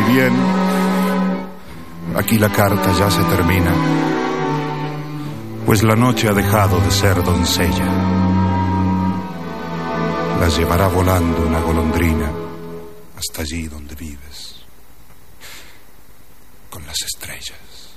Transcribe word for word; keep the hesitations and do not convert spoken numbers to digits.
bien, aquí la carta ya se termina, pues la noche ha dejado de ser doncella. La llevará volando una golondrina hasta allí donde vives, con las estrellas.